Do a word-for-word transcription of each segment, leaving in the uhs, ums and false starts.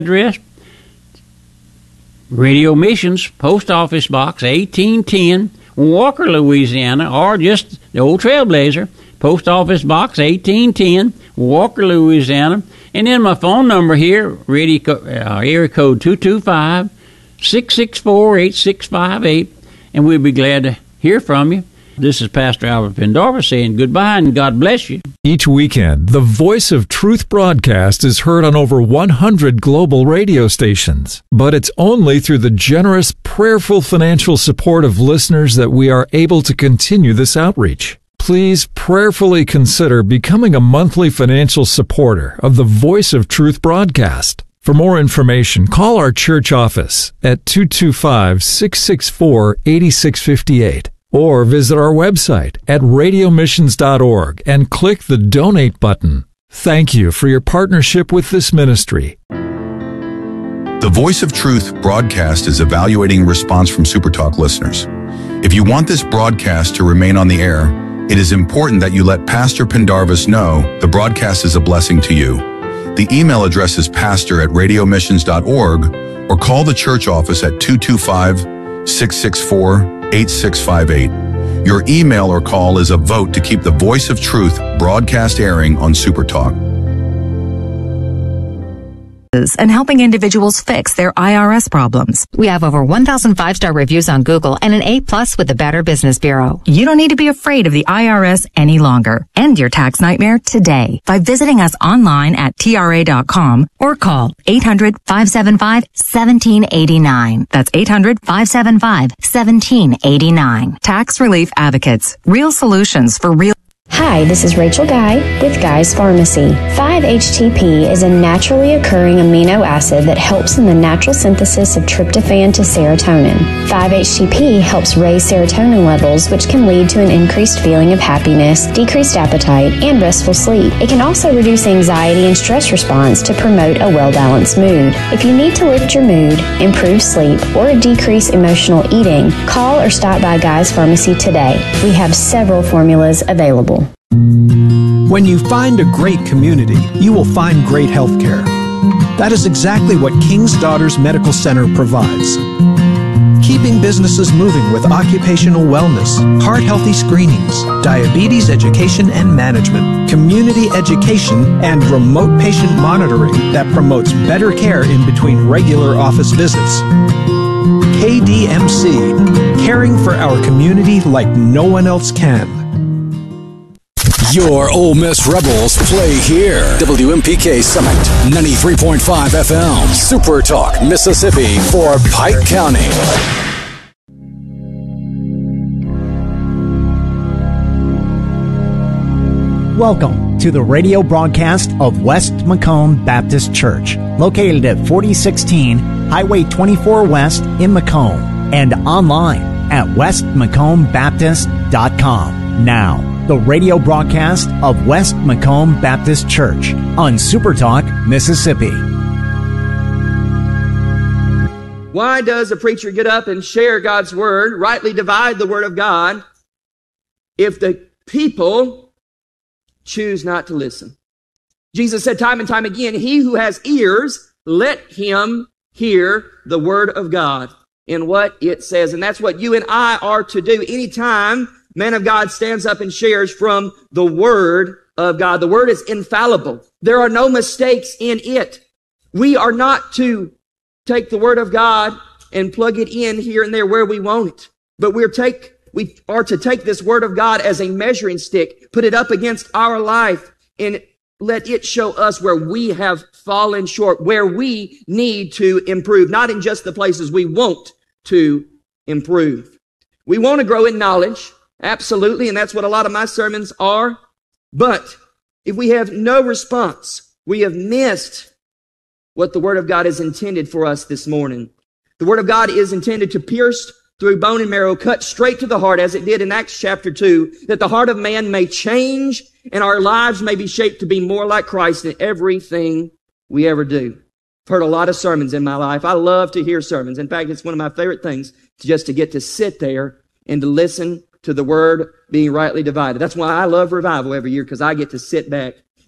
address, Radio Missions, Post Office Box eighteen ten, Walker, Louisiana, or just the old Trailblazer, Post Office Box eighteen ten, Walker, Louisiana. And then my phone number here, radio, uh, area code two two five, six six four, eight six five eight, and we'll be glad to hear from you. This is Pastor Albert Pendarvis saying goodbye and God bless you. Each weekend, the Voice of Truth broadcast is heard on over one hundred global radio stations. But it's only through the generous, prayerful financial support of listeners that we are able to continue this outreach. Please prayerfully consider becoming a monthly financial supporter of the Voice of Truth broadcast. For more information, call our church office at two two five, six six four, eight six five eight. Or visit our website at radio missions dot org and click the Donate button. Thank you for your partnership with this ministry. The Voice of Truth broadcast is evaluating response from SuperTalk listeners. If you want this broadcast to remain on the air, it is important that you let Pastor Pendarvis know the broadcast is a blessing to you. The email address is pastor at radio missions dot org or call the church office at two two five, six six four, eight six five eight. Your email or call is a vote to keep the Voice of Truth broadcast airing on SuperTalk. And helping individuals fix their I R S problems. We have over one thousand five-star reviews on Google and an A plus with the Better Business Bureau. You don't need to be afraid of the I R S any longer. End your tax nightmare today by visiting us online at T R A dot com or call eight hundred, five seven five, one seven eight nine. That's eight hundred, five seven five, one seven eight nine. Tax Relief Advocates. Real solutions for real. Hi, this is Rachel Guy with Guy's Pharmacy. five H T P is a naturally occurring amino acid that helps in the natural synthesis of tryptophan to serotonin. five H T P helps raise serotonin levels, which can lead to an increased feeling of happiness, decreased appetite, and restful sleep. It can also reduce anxiety and stress response to promote a well-balanced mood. If you need to lift your mood, improve sleep, or decrease emotional eating, call or stop by Guy's Pharmacy today. We have several formulas available. When you find a great community, you will find great health care. That is exactly what King's Daughters Medical Center provides. Keeping businesses moving with occupational wellness, heart-healthy screenings, diabetes education and management, community education, and remote patient monitoring that promotes better care in between regular office visits. K D M C, caring for our community like no one else can. Your Ole Miss Rebels play here. W M P K Summit, ninety-three point five F M. Super Talk, Mississippi for Pike County. Welcome to the radio broadcast of West Macomb Baptist Church, located at forty sixteen Highway twenty-four West in Macomb, and online at west macomb baptist dot com. Now, the radio broadcast of West Macomb Baptist Church on SuperTalk, Mississippi. Why does a preacher get up and share God's word, rightly divide the word of God, if the people choose not to listen? Jesus said time and time again, he who has ears, let him hear the word of God and what it says. And that's what you and I are to do. Anytime man of God stands up and shares from the word of God. The word is infallible. There are no mistakes in it. We are not to take the word of God and plug it in here and there where we want it. But we're take, we are to take this word of God as a measuring stick, put it up against our life, and let it show us where we have fallen short, where we need to improve, not in just the places we want to improve. We want to grow in knowledge. Absolutely, and that's what a lot of my sermons are. But if we have no response, we have missed what the Word of God is intended for us this morning. The Word of God is intended to pierce through bone and marrow, cut straight to the heart, as it did in Acts chapter two, that the heart of man may change and our lives may be shaped to be more like Christ in everything we ever do. I've heard a lot of sermons in my life. I love to hear sermons. In fact, it's one of my favorite things to just to get to sit there and to listen to the word being rightly divided. That's why I love revival every year, because I get to sit back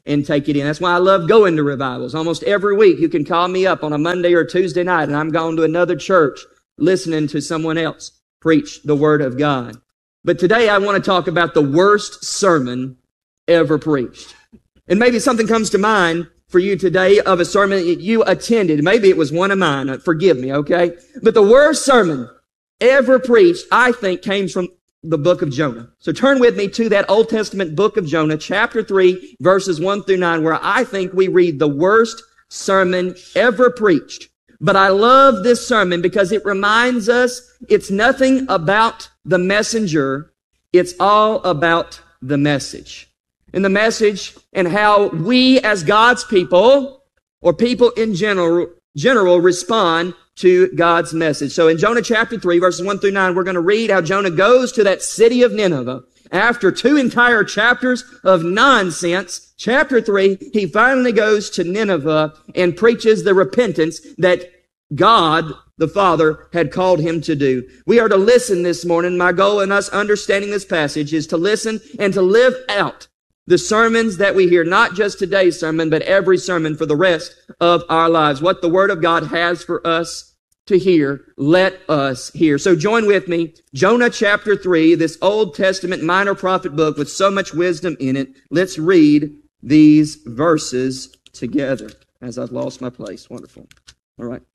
and take it in. That's why I love going to revivals. Almost every week you can call me up on a Monday or Tuesday night and I'm going to another church listening to someone else preach the Word of God. But today I want to talk about the worst sermon ever preached. And maybe something comes to mind for you today of a sermon that you attended. Maybe it was one of mine. Forgive me, okay? But the worst sermon ever preached, I think, came from the book of Jonah. So turn with me to that Old Testament book of Jonah, chapter three, verses one through nine, where I think we read the worst sermon ever preached. But I love this sermon because it reminds us it's nothing about the messenger. It's all about the message. And the message and how we as God's people or people in general, general respond to God's message. So in Jonah chapter three, verses one through nine, we're going to read how Jonah goes to that city of Nineveh. After two entire chapters of nonsense, chapter three, he finally goes to Nineveh and preaches the repentance that God, the Father, had called him to do. We are to listen this morning. My goal in us understanding this passage is to listen and to live out the sermons that we hear, not just today's sermon, but every sermon for the rest of our lives. What the Word of God has for us to hear, let us hear. So join with me, Jonah chapter three, this Old Testament minor prophet book with so much wisdom in it. Let's read these verses together as I've lost my place. Wonderful. All right.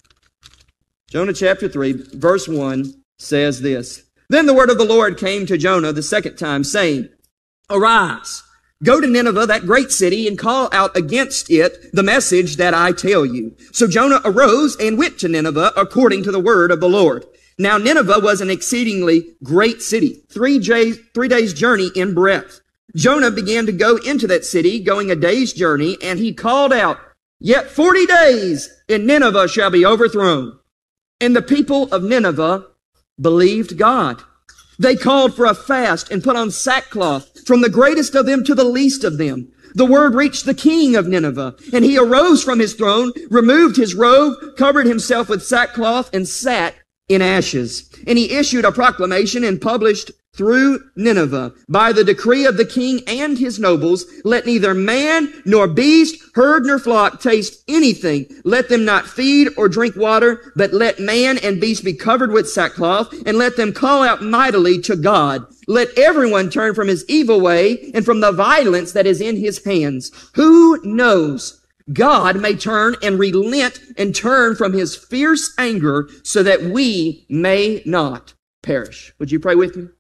Jonah chapter three, verse one says this. Then the word of the Lord came to Jonah the second time, saying, Arise, go to Nineveh, that great city, and call out against it the message that I tell you. So Jonah arose and went to Nineveh according to the word of the Lord. Now Nineveh was an exceedingly great city, three days, three days' journey in breadth. Jonah began to go into that city, going a day's journey, and he called out, Yet forty days, and Nineveh shall be overthrown. And the people of Nineveh believed God. They called for a fast and put on sackcloth, from the greatest of them to the least of them. The word reached the king of Nineveh, and he arose from his throne, removed his robe, covered himself with sackcloth, and sat in ashes. And he issued a proclamation and published through Nineveh, by the decree of the king and his nobles, let neither man nor beast, herd nor flock taste anything. Let them not feed or drink water, but let man and beast be covered with sackcloth, and let them call out mightily to God. Let everyone turn from his evil way and from the violence that is in his hands. Who knows? God may turn and relent and turn from his fierce anger so that we may not perish. Would you pray with me?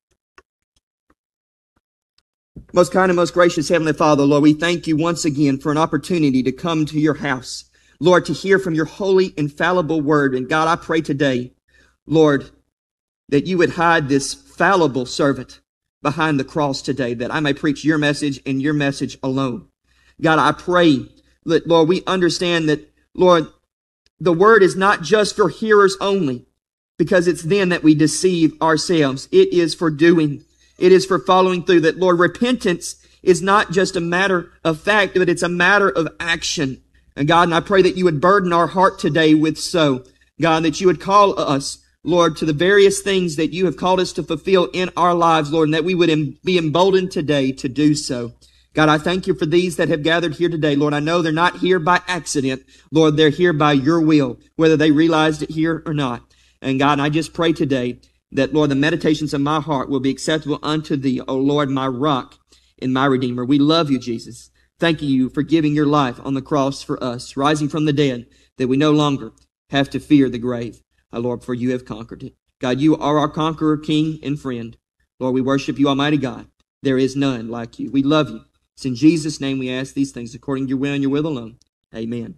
Most kind and most gracious Heavenly Father, Lord, we thank you once again for an opportunity to come to your house. Lord, to hear from your holy, infallible word. And God, I pray today, Lord, that you would hide this fallible servant behind the cross today, that I may preach your message and your message alone. God, I pray that, Lord, we understand that, Lord, the word is not just for hearers only, because it's then that we deceive ourselves. It is for doing. It is for following through. That, Lord, repentance is not just a matter of fact, but it's a matter of action. And God, and I pray that you would burden our heart today with so. God, that you would call us, Lord, to the various things that you have called us to fulfill in our lives, Lord, and that we would em- be emboldened today to do so. God, I thank you for these that have gathered here today. Lord, I know they're not here by accident. Lord, they're here by your will, whether they realized it here or not. And God, I just pray today that, Lord, the meditations of my heart will be acceptable unto thee, O Lord, my rock and my redeemer. We love you, Jesus. Thank you for giving your life on the cross for us, rising from the dead, that we no longer have to fear the grave. O Lord, for you have conquered it. God, you are our conqueror, king, and friend. Lord, we worship you, Almighty God. There is none like you. We love you. It's in Jesus' name we ask these things, according to your will and your will alone. Amen.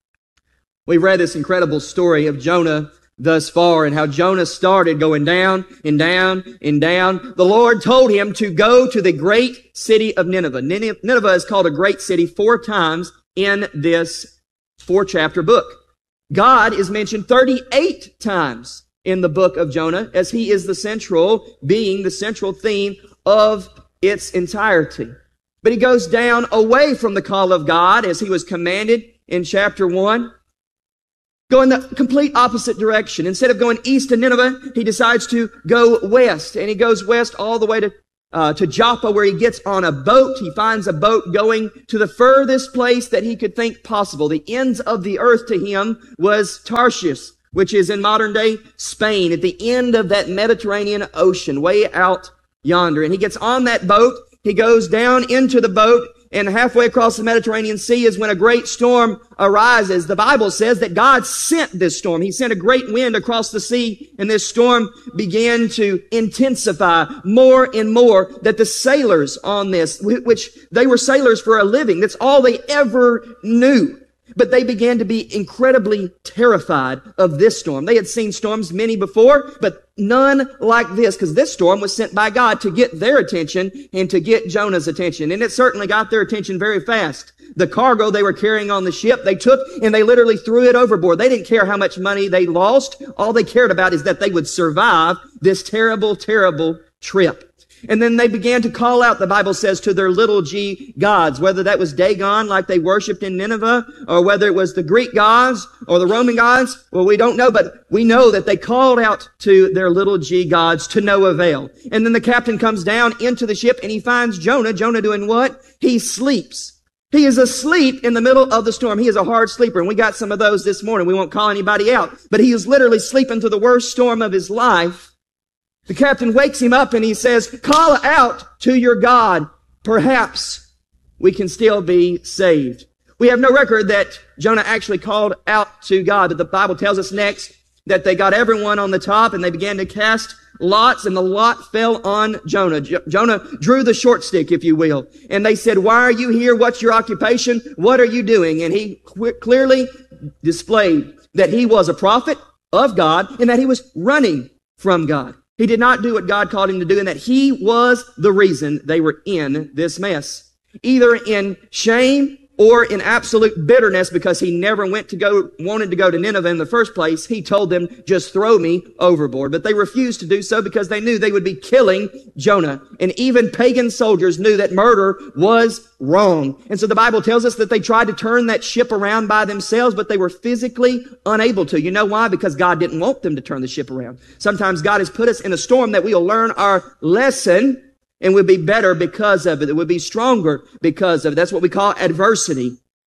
We've read this incredible story of Jonah thus far, and how Jonah started going down and down and down. The Lord told him to go to the great city of Nineveh. Nineveh is called a great city four times in this four-chapter book. God is mentioned thirty-eight times in the book of Jonah, as he is the central, being the central theme of its entirety. But he goes down away from the call of God, as he was commanded in chapter one. Go in the complete opposite direction. Instead of going east to Nineveh, he decides to go west. And he goes west all the way to uh, to Joppa, where he gets on a boat. He finds a boat going to the furthest place that he could think possible. The ends of the earth to him was Tarshish, which is in modern day Spain, at the end of that Mediterranean Ocean, way out yonder. And he gets on that boat. He goes down into the boat, and halfway across the Mediterranean Sea is when a great storm arises. The Bible says that God sent this storm. He sent a great wind across the sea, and this storm began to intensify more and more, that the sailors on this, which they were sailors for a living, that's all they ever knew. But they began to be incredibly terrified of this storm. They had seen storms many before, but none like this, because this storm was sent by God to get their attention and to get Jonah's attention. And it certainly got their attention very fast. The cargo they were carrying on the ship, they took and they literally threw it overboard. They didn't care how much money they lost. All they cared about is that they would survive this terrible, terrible trip. And then they began to call out, the Bible says, to their little g gods, whether that was Dagon, like they worshipped in Nineveh, or whether it was the Greek gods or the Roman gods. Well, we don't know, but we know that they called out to their little g gods to no avail. And then the captain comes down into the ship and he finds Jonah. Jonah doing what? He sleeps. He is asleep in the middle of the storm. He is a hard sleeper, and we got some of those this morning. We won't call anybody out, but he is literally sleeping through the worst storm of his life. The captain wakes him up and he says, call out to your God. Perhaps we can still be saved. We have no record that Jonah actually called out to God, but the Bible tells us next that they got everyone on the top and they began to cast lots, and the lot fell on Jonah. Jo- Jonah drew the short stick, if you will. And they said, why are you here? What's your occupation? What are you doing? And he qu- clearly displayed that he was a prophet of God and that he was running from God. He did not do what God called him to do, and that he was the reason they were in this mess. Either in shame or in absolute bitterness, because he never went to go, wanted to go to Nineveh in the first place. He told them, just throw me overboard. But they refused to do so because they knew they would be killing Jonah. And even pagan soldiers knew that murder was wrong. And so the Bible tells us that they tried to turn that ship around by themselves, but they were physically unable to. You know why? Because God didn't want them to turn the ship around. Sometimes God has put us in a storm that we will learn our lesson, and we'll be better because of it. It will be stronger because of it. That's what we call adversity.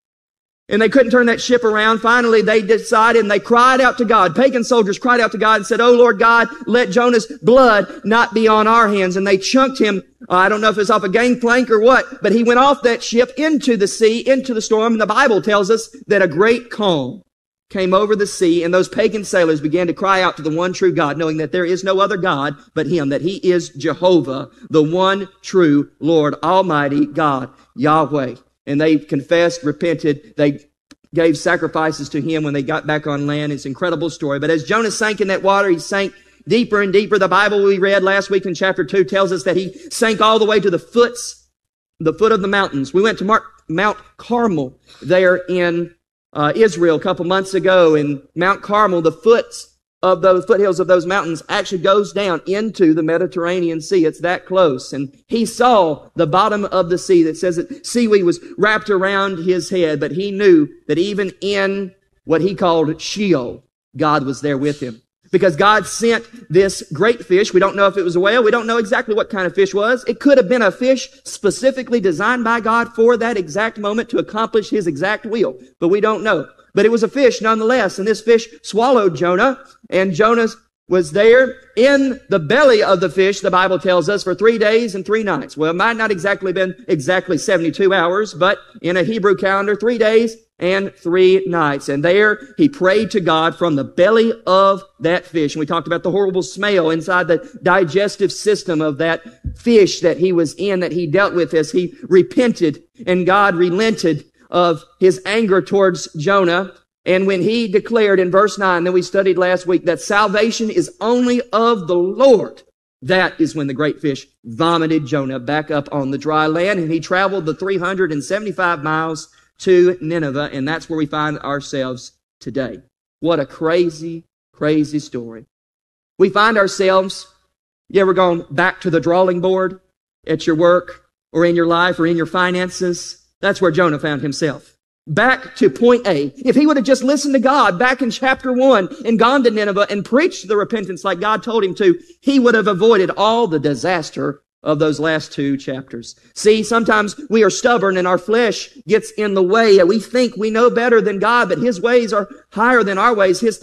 And they couldn't turn that ship around. Finally, they decided and they cried out to God. Pagan soldiers cried out to God and said, oh, Lord God, let Jonah's blood not be on our hands. And they chunked him. Uh, I don't know if it's off a gangplank or what, but he went off that ship into the sea, into the storm. And the Bible tells us that a great calm came over the sea, and those pagan sailors began to cry out to the one true God, knowing that there is no other God but him, that he is Jehovah, the one true Lord, Almighty God, Yahweh. And they confessed, repented, they gave sacrifices to him when they got back on land. It's an incredible story. But as Jonah sank in that water, he sank deeper and deeper. The Bible we read last week in chapter two tells us that he sank all the way to the foots, the foot of the mountains. We went to Mar- Mount Carmel there in Uh, Israel a couple months ago, in Mount Carmel, the foots of those foothills of those mountains actually goes down into the Mediterranean Sea. It's that close. And he saw the bottom of the sea. That says that seaweed was wrapped around his head, but he knew that even in what he called Sheol, God was there with him. Because God sent this great fish. We don't know if it was a whale. We don't know exactly what kind of fish was. It could have been a fish specifically designed by God for that exact moment to accomplish his exact will. But we don't know. But it was a fish nonetheless. And this fish swallowed Jonah. And Jonah was there in the belly of the fish, the Bible tells us, for three days and three nights. Well, it might not exactly been exactly seventy-two hours, but in a Hebrew calendar, three days and three nights. And there he prayed to God from the belly of that fish. And we talked about the horrible smell inside the digestive system of that fish that he was in, that he dealt with as he repented, and God relented of his anger towards Jonah. And when he declared in verse nine that we studied last week that salvation is only of the Lord, that is when the great fish vomited Jonah back up on the dry land, and he traveled the three hundred seventy-five miles to Nineveh, and that's where we find ourselves today. What a crazy, crazy story. We find ourselves, you ever gone back to the drawing board at your work or in your life or in your finances? That's where Jonah found himself. Back to point A. If he would have just listened to God back in chapter one and gone to Nineveh and preached the repentance like God told him to, he would have avoided all the disaster of those last two chapters. See, sometimes we are stubborn and our flesh gets in the way. We think we know better than God, but His ways are higher than our ways. His